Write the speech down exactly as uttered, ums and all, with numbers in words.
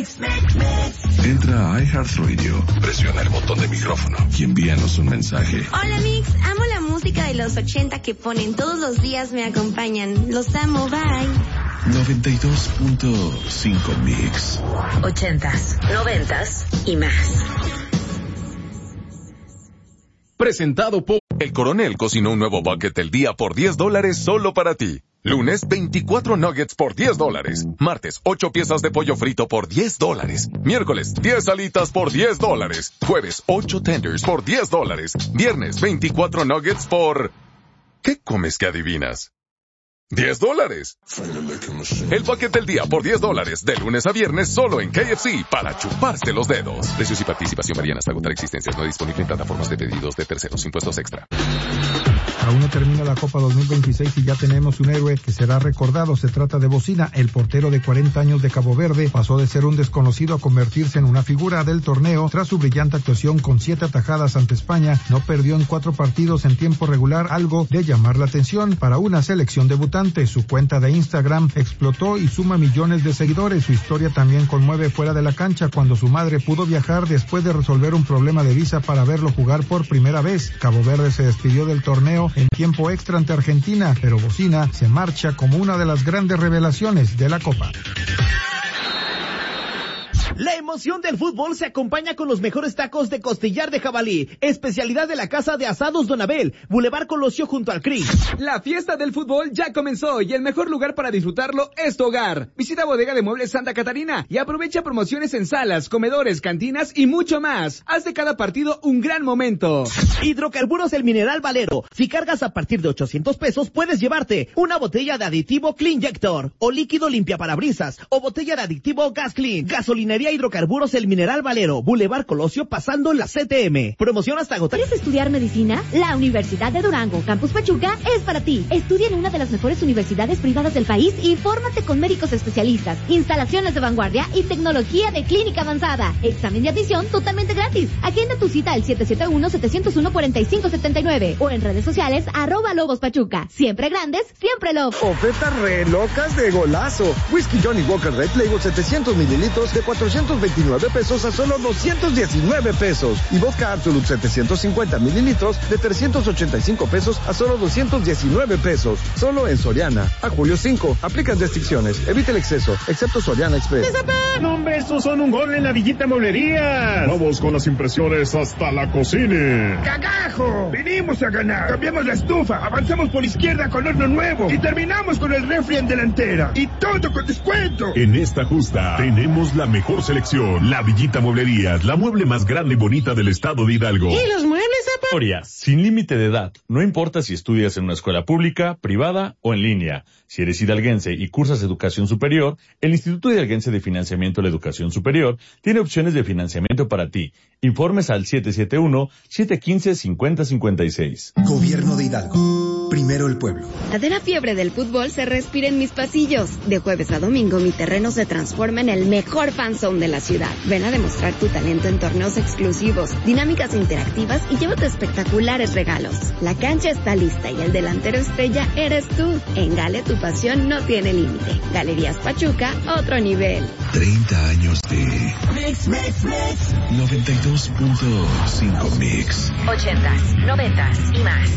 Mix, mix, mix. Entra a iHeartRadio, presiona el botón de micrófono y envíanos un mensaje. Hola Mix, amo la música de los ochenta que ponen todos los días, me acompañan. Los amo, bye. noventa y dos punto cinco Mix. Ochentas, noventas y más. Presentado por... El Coronel cocinó un nuevo bucket del día por diez dólares solo para ti. Lunes, veinticuatro nuggets por diez dólares. Martes, ocho piezas de pollo frito por diez dólares. Miércoles, diez alitas por diez dólares. Jueves, ocho tenders por diez dólares. Viernes, veinticuatro nuggets por... ¿Qué comes que adivinas? diez dólares. El bucket del día por diez dólares, de lunes a viernes solo en K F C, para chuparse los dedos. Precios y participación varían hasta agotar existencias. No disponible en plataformas de pedidos de terceros. Impuestos extra. Aún no termina la Copa dos mil veintiséis y ya tenemos un héroe que será recordado. Se trata de Bocina, el portero de cuarenta años de Cabo Verde. Pasó de ser un desconocido a convertirse en una figura del torneo tras su brillante actuación con siete atajadas ante España. No perdió en cuatro partidos en tiempo regular, algo de llamar la atención para una selección debutante. Su cuenta de Instagram explotó y suma millones de seguidores. Su historia también conmueve fuera de la cancha, cuando su madre pudo viajar después de resolver un problema de visa para verlo jugar por primera vez. Cabo Verde se despidió del torneo en tiempo extra ante Argentina, pero Bocina se marcha como una de las grandes revelaciones de la Copa. La emoción del fútbol se acompaña con los mejores tacos de costillar de jabalí, especialidad de la Casa de Asados Don Abel, Boulevard Colosio junto al Cris. La fiesta del fútbol ya comenzó y el mejor lugar para disfrutarlo es tu hogar. Visita Bodega de Muebles Santa Catarina y aprovecha promociones en salas, comedores, cantinas y mucho más. Haz de cada partido un gran momento. Hidrocarburos El Mineral Valero. Si cargas a partir de ochocientos pesos, puedes llevarte una botella de aditivo Cleanjector o líquido limpia parabrisas o botella de aditivo Gas Clean. Gasolinería Hidrocarburos El Mineral Valero, Boulevard Colosio pasando la C T M. Promoción hasta agotar. ¿Quieres estudiar medicina? La Universidad de Durango, Campus Pachuca, es para ti. Estudia en una de las mejores universidades privadas del país y fórmate con médicos especialistas, instalaciones de vanguardia y tecnología de clínica avanzada. Examen de admisión totalmente gratis. Agenda tu cita al siete siete uno, siete cero uno, cuatro cinco siete nueve o en redes sociales arroba Lobos Pachuca. Siempre grandes, siempre Lobos. Ofertas re locas de golazo. Whisky Johnny Walker Red Label setecientos mililitros de cuatrocientos veintinueve pesos a solo doscientos diecinueve pesos. Y vodka Absolut setecientos cincuenta mililitros de trescientos ochenta y cinco pesos a solo doscientos diecinueve pesos. Solo en Soriana. A julio cinco. Aplican restricciones. Evite el exceso, excepto Soriana Express. No, hombre, estos son un gol en la Villita Mueblería. Vamos con las impresiones hasta la cocina. ¡Cagajo! Venimos a ganar. Cambiamos la estufa, avanzamos por izquierda con horno nuevo y terminamos con el refri en delantera. Y todo con descuento. En esta justa tenemos la mejor selección. La Villita Mueblerías, la mueble más grande y bonita del estado de Hidalgo. ¿Y los muebles, apa? Historia, sin límite de edad. No importa si estudias en una escuela pública, privada o en línea. Si eres hidalguense y cursas educación superior, el Instituto Hidalguense de Financiamiento de la Educación Superior tiene opciones de financiamiento para ti. Informes al siete siete uno, siete uno cinco, cinco cero cinco seis. Gobierno de Hidalgo. Primero el pueblo. La de la fiebre del fútbol se respira en mis pasillos. De jueves a domingo mi terreno se transforma en el mejor fanzone de la ciudad. Ven a demostrar tu talento en torneos exclusivos, dinámicas interactivas y llévate espectaculares regalos. La cancha está lista y el delantero estrella eres tú. En Gale tu pasión no tiene límite. Galerías Pachuca, otro nivel. treinta años de Mix, mix, mix. noventa y dos punto cinco Mix. Ochentas, noventas y más.